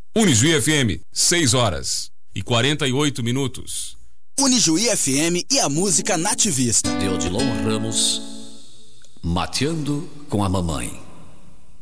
Unijuí FM, 6h48. Unijuí FM e a música nativista. De Odilon Ramos, Mateando com a Mamãe.